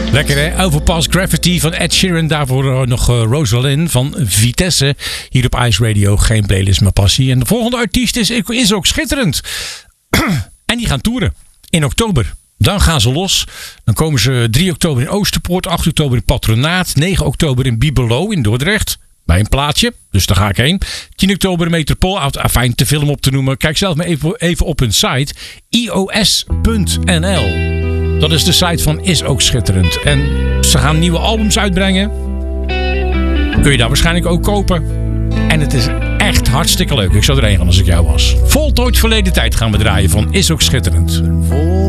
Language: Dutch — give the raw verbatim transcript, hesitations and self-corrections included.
Lekker hè? Overpass Graffiti van Ed Sheeran. Daarvoor nog uh, Rosalind van Vitesse. Hier op Ice Radio. Geen playlist, maar passie. En de volgende artiest is, is ook schitterend. En die gaan toeren in oktober. Dan gaan ze los. Dan komen ze drie oktober in Oosterpoort. acht oktober in Patronaat. negen oktober in Bibelo in Dordrecht. Bij een plaatje. Dus daar ga ik heen. tien oktober in Metropool. Afijn te film op te noemen. Kijk zelf maar even, even op hun site. i o s punt n l. Dat is de site van Is Ook Schitterend. En ze gaan nieuwe albums uitbrengen. Kun je daar waarschijnlijk ook kopen. En het is echt hartstikke leuk. Ik zou erheen gaan als ik jou was. Voltooid verleden tijd gaan we draaien van Is Ook Schitterend.